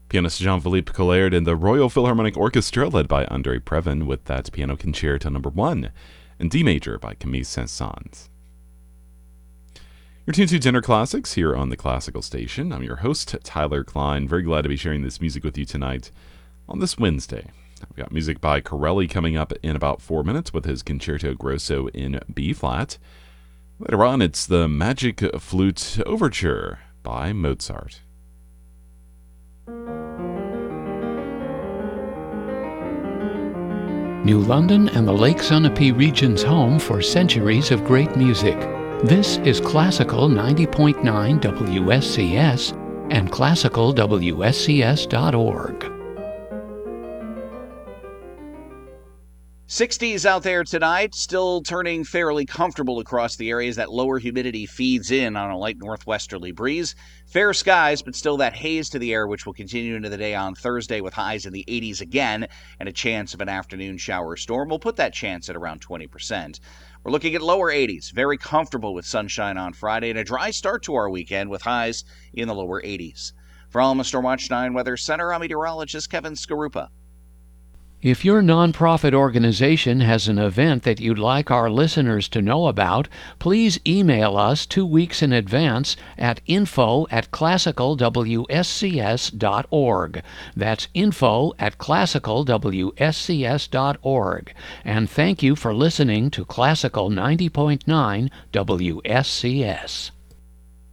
Pianist Jean-Philippe Collard and the Royal Philharmonic Orchestra, led by André Previn, with that Piano Concerto No. 1 in D major by Camille Saint-Saëns. You're tuned to Dinner Classics here on the Classical Station. I'm your host, Tyler Klein. Very glad to be sharing this music with you tonight on this Wednesday. We've got music by Corelli coming up in about 4 minutes with his Concerto Grosso in B-flat. Later on, it's the Magic Flute Overture by Mozart. New London and the Lake Sunapee region's home for centuries of great music. This is Classical 90.9 WSCS and classicalwscs.org. 60s out there tonight, still turning fairly comfortable across the areas. That lower humidity feeds in on a light northwesterly breeze. Fair skies, but still that haze to the air, which will continue into the day on Thursday with highs in the 80s again and a chance of an afternoon shower storm. We'll put that chance at around 20%. We're looking at lower 80s, very comfortable with sunshine on Friday and a dry start to our weekend with highs in the lower 80s. For Alma Stormwatch 9 Weather Center, I'm meteorologist Kevin Skarupa. If your nonprofit organization has an event that you'd like our listeners to know about, please email us 2 weeks in advance at info@classicalwscs.org. That's info@classicalwscs.org. And thank you for listening to Classical 90.9 WSCS.